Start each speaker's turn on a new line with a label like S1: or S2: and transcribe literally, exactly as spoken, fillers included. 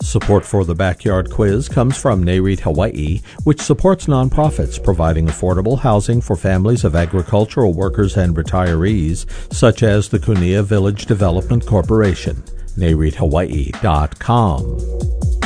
S1: Support for the Backyard Quiz comes from NAREIT Hawaii, which supports nonprofits providing affordable housing for families of agricultural workers and retirees, such as the Kunia Village Development Corporation. NAREIT Hawaii dot com.